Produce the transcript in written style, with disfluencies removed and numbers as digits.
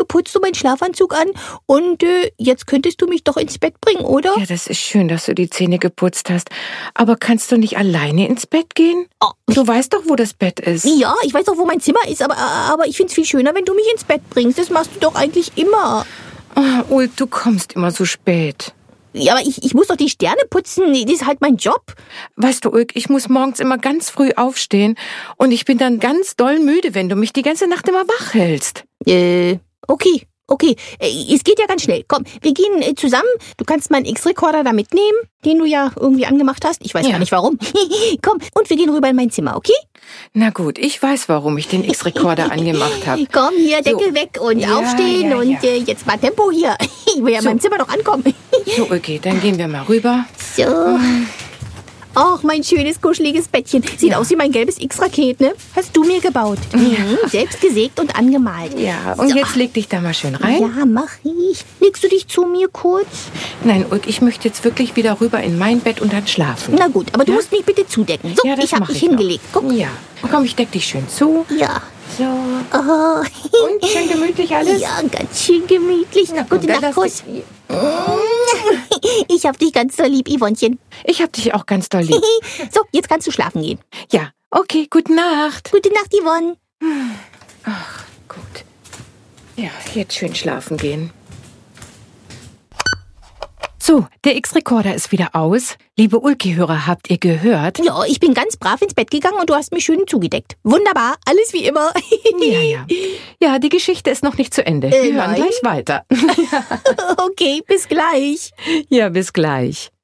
geputzt und meinen Schlafanzug an und jetzt könntest du mich doch ins Bett bringen, oder? Ja, das ist schön, dass du die Zähne geputzt hast. Aber kannst du nicht alleine ins Bett gehen? Oh. Du weißt doch, wo das Bett ist. Ja, ich weiß auch, wo mein Zimmer ist, aber ich find's viel schöner, wenn du mich ins Bett bringst. Das machst du doch eigentlich immer. Oh, Ulk, du kommst immer so spät. Ja, aber ich muss doch die Sterne putzen. Das ist halt mein Job. Weißt du, Ulk, ich muss morgens immer ganz früh aufstehen und ich bin dann ganz doll müde, wenn du mich die ganze Nacht immer wach hältst. Okay. Es geht ja ganz schnell. Komm, wir gehen zusammen. Du kannst meinen X-Recorder da mitnehmen, den du ja irgendwie angemacht hast. Ich weiß gar nicht warum. Komm, und wir gehen rüber in mein Zimmer, okay? Na gut, ich weiß, warum ich den X-Recorder angemacht habe. Komm, hier, Deckel weg und aufstehen und jetzt mal Tempo hier. Ich will ja in meinem Zimmer noch ankommen. So, okay, dann gehen wir mal rüber. So. Ach, mein schönes, kuscheliges Bettchen. Sieht aus wie mein gelbes X-Raket, ne? Hast du mir gebaut. Selbst gesägt und angemalt. Ja, und jetzt leg dich da mal schön rein. Ja, mach ich. Legst du dich zu mir kurz? Nein, Ulk, ich möchte jetzt wirklich wieder rüber in mein Bett und dann schlafen. Na gut, aber du musst mich bitte zudecken. So, Ja, das ich hab mach dich ich noch. hingelegt. Guck. Ja, komm, ich deck dich schön zu. Ja. So. Oh. Und schön gemütlich alles? Ja, ganz schön gemütlich. Na, komm, Gute dann Nacht, lass Kuss. Ich hab dich ganz so lieb, Yvonnchen. Ich hab dich auch ganz doll lieb. So, jetzt kannst du schlafen gehen. Ja, okay, gute Nacht. Gute Nacht, Yvonne. Ach, gut. Ja, jetzt schön schlafen gehen. So, der X-Recorder ist wieder aus. Liebe Ulki-Hörer, habt ihr gehört? Ja, ich bin ganz brav ins Bett gegangen und du hast mich schön zugedeckt. Wunderbar, alles wie immer. Ja. Ja, die Geschichte ist noch nicht zu Ende. Wir hören nein. gleich weiter. Okay, bis gleich. Ja, bis gleich.